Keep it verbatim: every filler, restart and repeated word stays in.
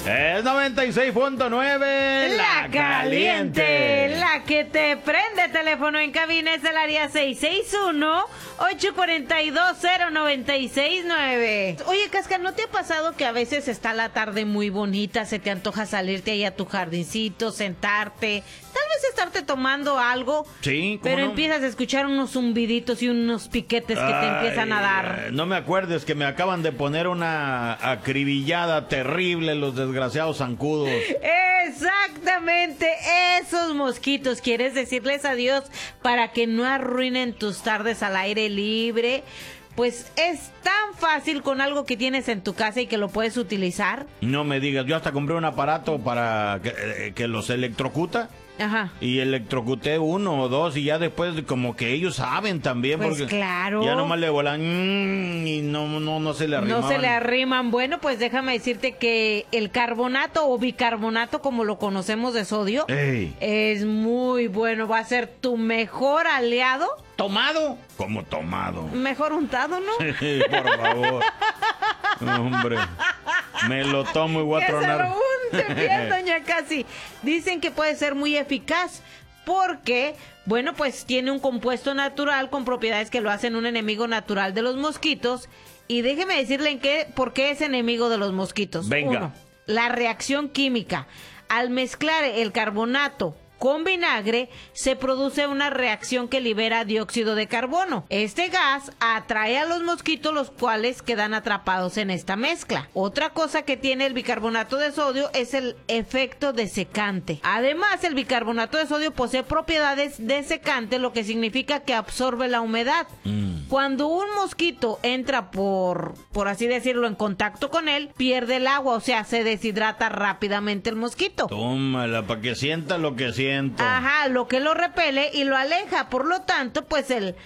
Es noventa y seis punto nueve. La caliente, la que te prende. Teléfono en cabina es el área seis seis uno, ocho cuatro dos, cero nueve seis nueve. Oye, Casca, ¿no te ha pasado que a veces está la tarde muy bonita, se te antoja salirte ahí a tu jardincito, sentarte, tal vez estarte tomando algo? Sí, ¿cómo pero no? empiezas a escuchar unos zumbiditos y unos piquetes que te Ay, empiezan a dar. No me acuerdes que me acaban de poner una acribillada terrible los desgraciados zancudos. Exactamente, esos mosquitos. ¿Quieres decirles adiós para que no arruinen tus tardes al aire libre? Pues es tan fácil con algo que tienes en tu casa y que lo puedes utilizar. No me digas, yo hasta compré un aparato para que, eh, que los electrocuta. Ajá. Y electrocuté uno o dos y ya después como que ellos saben también. Pues porque claro. Ya nomás le volan mmm, y no, no, no se le arrimaban. No se le arriman. Bueno, pues déjame decirte que el carbonato o bicarbonato, como lo conocemos de sodio, Ey. es muy bueno. Va a ser tu mejor aliado. ¿Tomado? Como tomado. Mejor untado, ¿no? Por favor. Hombre, me lo tomo y voy a Que se tronar. lo unte bien, doña Casi. Dicen que puede ser muy eficaz porque, bueno, pues tiene un compuesto natural con propiedades que lo hacen un enemigo natural de los mosquitos. Y déjeme decirle en qué, por qué es enemigo de los mosquitos. Venga. Uno, la reacción química. Al mezclar el carbonato con vinagre, se produce una reacción que libera dióxido de carbono. Este gas atrae a los mosquitos, los cuales quedan atrapados en esta mezcla. Otra cosa que tiene el bicarbonato de sodio es el efecto desecante. Además, el bicarbonato de sodio posee propiedades desecantes, lo que significa que absorbe la humedad. Mm. Cuando un mosquito entra por, por así decirlo, en contacto con él, pierde el agua, o sea, se deshidrata rápidamente el mosquito. Tómala, para que sienta lo que siento. Ajá, lo que lo repele y lo aleja. Por lo tanto, pues el